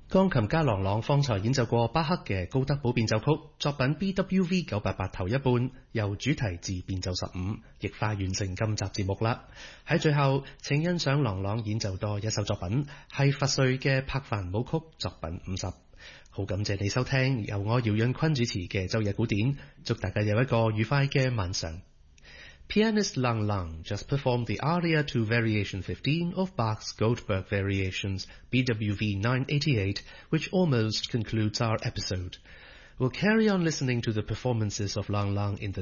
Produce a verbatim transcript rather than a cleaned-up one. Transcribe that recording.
鋼琴家郎朗方才演奏過巴克嘅高德堡變奏曲作品 B W V 九八八頭一半，由主題至變奏十五，亦快完成今集節目啦。喺最後，請欣賞郎朗演奏多一首作品，係佛瑞嘅柏凡舞曲作品五十。好感謝你收聽由我姚潤坤主持嘅周日古典，祝大家有一個愉快嘅晚上。Pianist Lang Lang just performed the aria to Variation fifteen of Bach's Goldberg Variations, B W V nine eighty-eight, which almost concludes our episode. We'll carry on listening to the performances of Lang Lang in the